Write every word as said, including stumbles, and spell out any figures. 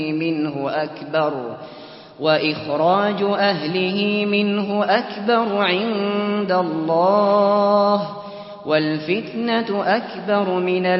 منه أكبر وإخراج أهله منه أكبر عند الله والفتنة أكبر من